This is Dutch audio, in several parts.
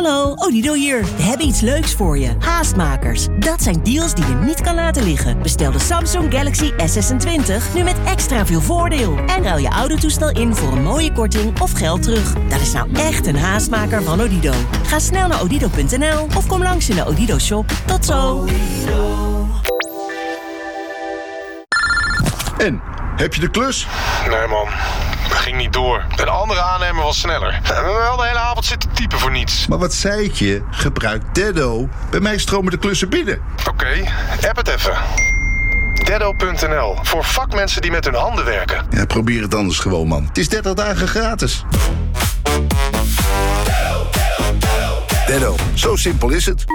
Hallo, Odido hier. We hebben iets leuks voor je. Haastmakers. Dat zijn deals die je niet kan laten liggen. Bestel de Samsung Galaxy S26 nu met extra veel voordeel. En ruil je oude toestel in voor een mooie korting of geld terug. Dat is nou echt een haastmaker van Odido. Ga snel naar odido.nl of kom langs in de Odido shop. Tot zo. En, heb je de klus? Nee man, dat ging niet door. Een andere aannemer was sneller. We hebben wel de hele avond zitten typen voor niets. Maar wat zei ik je? Gebruik Deddo. Bij mij stromen de klussen binnen. Oké, app het even. Deddo.nl, voor vakmensen die met hun handen werken. Ja, probeer het anders gewoon, man. Het is 30 dagen gratis. Deddo, zo simpel is het.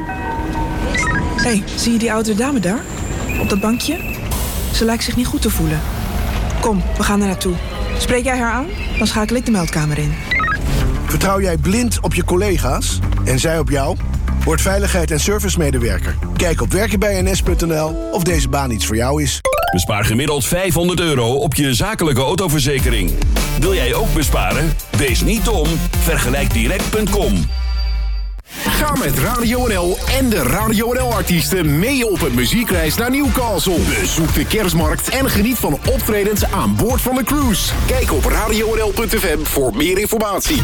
Hé, zie je die oudere dame daar? Op dat bankje? Ze lijkt zich niet goed te voelen. Kom, we gaan er naartoe. Spreek jij haar aan? Dan schakel ik de meldkamer in. Vertrouw jij blind op je collega's en zij op jou? Word veiligheid- en servicemedewerker. Kijk op werkenbijns.nl of deze baan iets voor jou is. Bespaar gemiddeld €500 op je zakelijke autoverzekering. Wil jij ook besparen? Wees niet dom. Vergelijkdirect.com. Ga met Radio NL en de Radio NL-artiesten mee op een muziekreis naar Newcastle. Bezoek de kerstmarkt en geniet van optredens aan boord van de cruise. Kijk op radionl.fm voor meer informatie.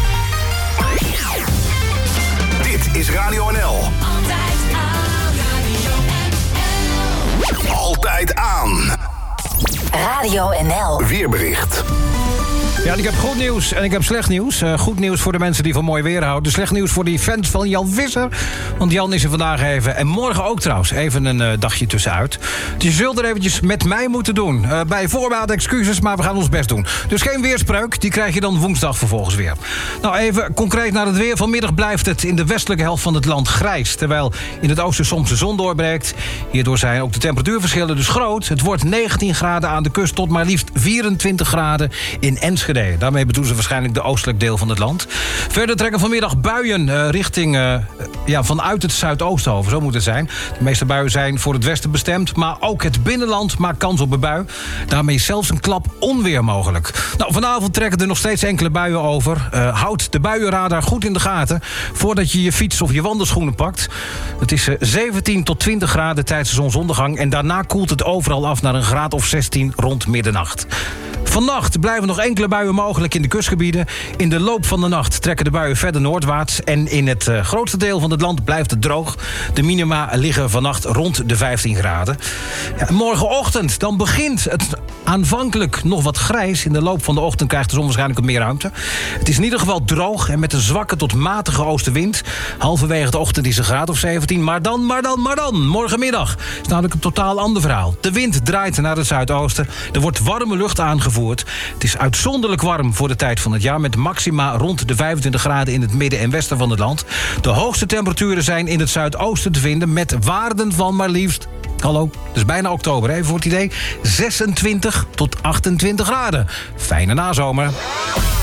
Dit is Radio NL. Altijd aan Radio NL. Altijd aan. Radio NL. Weerbericht. Ja, ik heb goed nieuws en ik heb slecht nieuws. Goed nieuws voor de mensen die van mooi weer houden. Slecht nieuws voor die fans van Jan Visser. Want Jan is er vandaag even, en morgen ook trouwens, even een dagje tussenuit. Dus je zult er eventjes met mij moeten doen. Bij voorbaat excuses, maar we gaan ons best doen. Dus geen weerspreuk, die krijg je dan woensdag vervolgens weer. Nou, even concreet naar het weer. Vanmiddag blijft het in de westelijke helft van het land grijs. Terwijl in het oosten soms de zon doorbreekt. Hierdoor zijn ook de temperatuurverschillen dus groot. Het wordt 19 graden aan de kust tot maar liefst 24 graden in Enschede. Daarmee bedoelen ze waarschijnlijk de oostelijk deel van het land. Verder trekken vanmiddag buien richting vanuit het zuidoosten over. Zo moet het zijn. De meeste buien zijn voor het westen bestemd. Maar ook het binnenland maakt kans op een bui. Daarmee is zelfs een klap onweer mogelijk. Nou, vanavond trekken er nog steeds enkele buien over. Houd de buienradar goed in de gaten voordat je je fiets of je wandelschoenen pakt. Het is 17 tot 20 graden tijdens de zonsondergang. En daarna koelt het overal af naar een graad of 16 rond middernacht. Vannacht blijven nog enkele buien mogelijk in de kustgebieden. In de loop van de nacht trekken de buien verder noordwaarts. En in het grootste deel van het land blijft het droog. De minima liggen vannacht rond de 15 graden. Ja, morgenochtend dan begint het aanvankelijk nog wat grijs. In de loop van de ochtend krijgt de zon waarschijnlijk wat meer ruimte. Het is in ieder geval droog en met een zwakke tot matige oostenwind. Halverwege de ochtend is een graad of 17. Maar dan, morgenmiddag is namelijk een totaal ander verhaal. De wind draait naar het zuidoosten. Er wordt warme lucht aangevoerd. Het is uitzonderlijk warm voor de tijd van het jaar, met maxima rond de 25 graden in het midden en westen van het land. De hoogste temperaturen zijn in het zuidoosten te vinden met waarden van maar liefst, hallo, dus bijna oktober, even voor het idee, 26 tot 28 graden. Fijne nazomer.